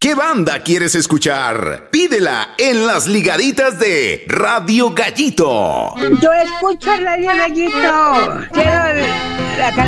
¿Qué banda quieres escuchar? Pídela en las ligaditas de Radio Gallito. Yo escucho Radio Gallito. Quiero la canción